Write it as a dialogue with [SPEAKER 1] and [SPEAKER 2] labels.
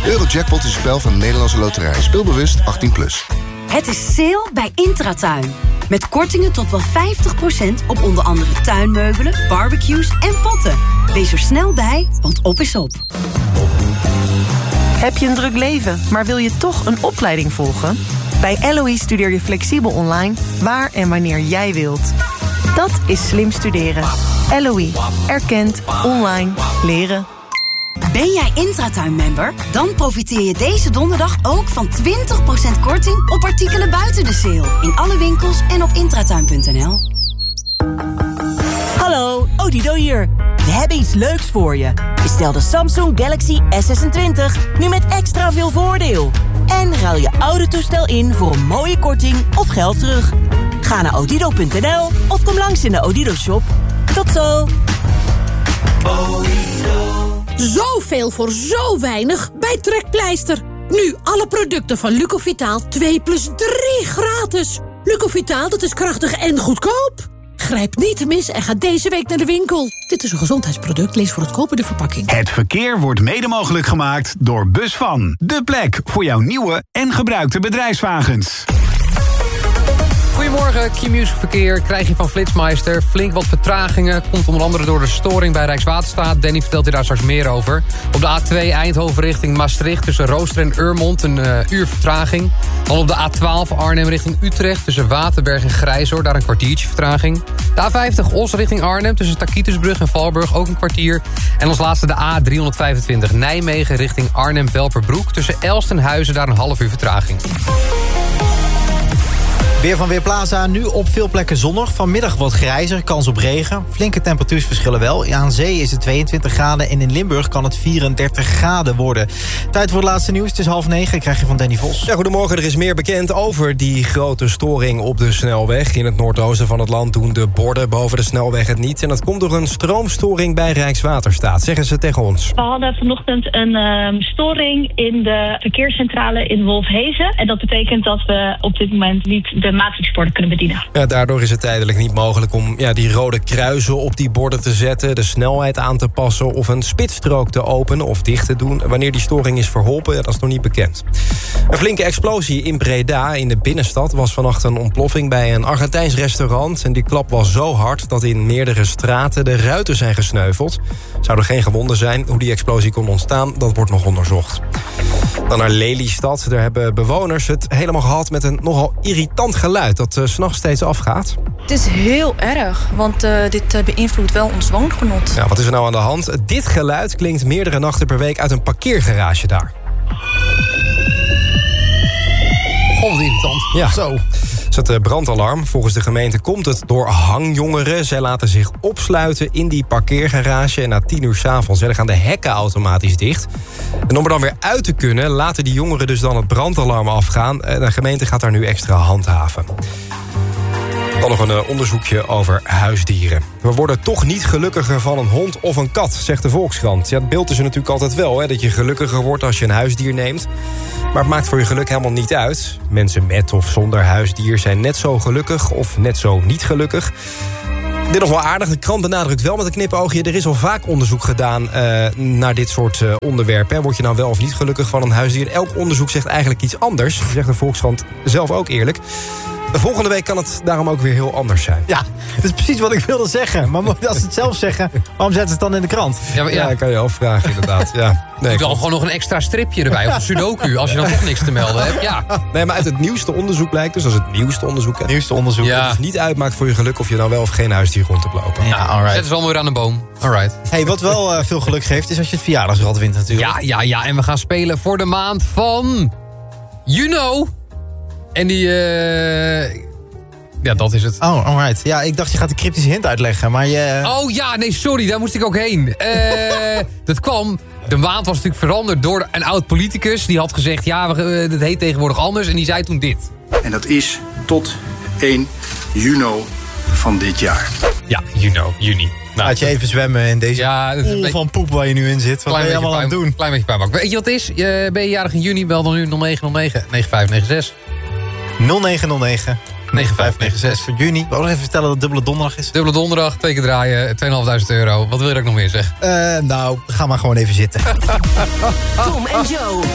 [SPEAKER 1] Eurojackpot is een spel van de Nederlandse Loterij. Speel bewust 18+.
[SPEAKER 2] Het is sale bij Intratuin. Met kortingen tot wel 50% op onder andere tuinmeubelen, barbecues en potten. Wees er snel bij, want op is op.
[SPEAKER 3] Heb je een druk leven, maar wil je toch een opleiding volgen? Bij LOE studeer je flexibel online, waar en wanneer jij wilt. Dat is slim studeren. LOE. Erkend. Online. Leren.
[SPEAKER 2] Ben jij Intratuin-member? Dan profiteer je deze donderdag ook van 20% korting op artikelen buiten de sale. In alle winkels en op intratuin.nl.
[SPEAKER 4] Hallo, Odido hier. We hebben iets leuks voor je. Bestel de Samsung Galaxy S26 nu met extra veel voordeel. En ruil je oude toestel in voor een mooie korting of geld terug. Ga naar odido.nl of kom langs in de Odido-shop. Tot zo!
[SPEAKER 5] Zoveel voor zo weinig bij Trekpleister. Nu alle producten van Lucovitaal 2+3 gratis. Lucovitaal, dat is krachtig en goedkoop. Grijp niet te mis en ga deze week naar de winkel. Dit is een gezondheidsproduct, lees voor het kopen de verpakking.
[SPEAKER 6] Het verkeer wordt mede mogelijk gemaakt door Busvan. De plek voor jouw nieuwe en gebruikte bedrijfswagens.
[SPEAKER 7] Goedemorgen, Q-Music Verkeer krijg je van Flitsmeister. Flink wat vertragingen, komt onder andere door de storing bij Rijkswaterstaat. Danny vertelt je daar straks meer over. Op de A2 Eindhoven richting Maastricht tussen Rooster en Urmond een uur vertraging. Dan op de A12 Arnhem richting Utrecht tussen Waterberg en Grijzoord, daar een kwartiertje vertraging. De A50 Os richting Arnhem tussen Takitusbrug en Valburg ook een kwartier. En als laatste de A325 Nijmegen richting Arnhem-Velperbroek tussen Elst en Huizen, daar een half uur vertraging.
[SPEAKER 8] Weer van Weerplaza, nu op veel plekken zonnig. Vanmiddag wat grijzer, kans op regen. Flinke temperatuursverschillen wel. Aan zee is het 22 graden en in Limburg kan het 34 graden worden. Tijd voor het laatste nieuws. Het is 8:30. Krijg je van Danny Vos.
[SPEAKER 9] Ja, goedemorgen. Er is meer bekend over die grote storing op de snelweg. In het noordoosten van het land doen de borden boven de snelweg het niet. En dat komt door een stroomstoring bij Rijkswaterstaat, zeggen ze tegen ons.
[SPEAKER 10] We hadden vanochtend een storing in de verkeerscentrale in Wolfhezen. En dat betekent dat we op dit moment niet de matrixborden kunnen bedienen.
[SPEAKER 9] Ja, daardoor is het tijdelijk niet mogelijk om die rode kruisen op die borden te zetten, de snelheid aan te passen of een spitsstrook te openen of dicht te doen. Wanneer die storing is verholpen, dat is nog niet bekend. Een flinke explosie in Breda, in de binnenstad, was vannacht een ontploffing bij een Argentijns restaurant. En die klap was zo hard dat in meerdere straten de ruiten zijn gesneuveld. Zouden geen gewonden zijn. Hoe die explosie kon ontstaan, dat wordt nog onderzocht. Dan naar Lelystad. Daar hebben bewoners het helemaal gehad met een nogal irritant geluid dat 's nachts steeds afgaat.
[SPEAKER 11] Het is heel erg, want dit beïnvloedt wel ons woongenot.
[SPEAKER 9] Ja, wat is er nou aan de hand? Dit geluid klinkt meerdere nachten per week uit een parkeergarage daar.
[SPEAKER 7] Goh, wat irritant.
[SPEAKER 9] Ja, zo. Het is het brandalarm. Volgens de gemeente komt het door hangjongeren. Zij laten zich opsluiten in die parkeergarage. En na 10:00 s'avonds gaan de hekken automatisch dicht. En om er dan weer uit te kunnen, laten die jongeren dus dan het brandalarm afgaan. De gemeente gaat daar nu extra handhaven. Dan nog een onderzoekje over huisdieren. We worden toch niet gelukkiger van een hond of een kat, zegt de Volkskrant. Ja, het beeld is er natuurlijk altijd wel, dat je gelukkiger wordt als je een huisdier neemt. Maar het maakt voor je geluk helemaal niet uit. Mensen met of zonder huisdier zijn net zo gelukkig of net zo niet gelukkig. Dit nog wel aardig. De krant benadrukt wel met een knipoogje. Er is al vaak onderzoek gedaan naar dit soort onderwerpen. Word je nou wel of niet gelukkig van een huisdier? Elk onderzoek zegt eigenlijk iets anders. Zegt de Volkskrant zelf ook eerlijk. De volgende week kan het daarom ook weer heel anders zijn.
[SPEAKER 8] Ja, dat is precies wat ik wilde zeggen. Maar als ze het zelf zeggen, waarom zetten ze het dan in de krant?
[SPEAKER 9] Ja, kan je afvragen inderdaad. Ja.
[SPEAKER 7] Nee, wel gewoon nog een extra stripje erbij, of een sudoku, als je dan toch niks te melden hebt. Ja.
[SPEAKER 9] Nee, maar uit het nieuwste onderzoek blijkt dus, als het nieuwste onderzoek dat het niet uitmaakt voor je geluk of je dan wel of geen huisdier rond hebt lopen.
[SPEAKER 8] Ja, alright.
[SPEAKER 7] Zet ze allemaal weer aan de boom. Alright.
[SPEAKER 8] Hey, wat wel veel geluk geeft, is als je het verjaardagsrad wint natuurlijk.
[SPEAKER 7] Ja, en we gaan spelen voor de maand van... En die... Ja, dat is het.
[SPEAKER 8] Oh, alright. Ja, ik dacht je gaat de cryptische hint uitleggen, maar je...
[SPEAKER 7] Oh ja, nee, sorry, daar moest ik ook heen. Dat kwam... De maand was natuurlijk veranderd door een oud politicus. Die had gezegd, dat heet tegenwoordig anders. En die zei toen dit.
[SPEAKER 12] En dat is tot 1 juni van dit jaar.
[SPEAKER 7] Ja, juni. Nou,
[SPEAKER 8] laat je even zwemmen in deze pool van poep waar je nu in zit. Wat ben je allemaal aan het doen?
[SPEAKER 7] Klein beetje puinbak. Weet je wat het is? Ben je jarig in juni, bel dan nu 0909 9596.
[SPEAKER 8] 0909 9596 voor juni. Ik wil nog even vertellen dat het dubbele donderdag is.
[SPEAKER 7] Dubbele donderdag, 2 keer draaien, €2.500. Wat wil je er nog meer zeggen?
[SPEAKER 8] Nou, ga maar gewoon even zitten.
[SPEAKER 4] Tom en Joe.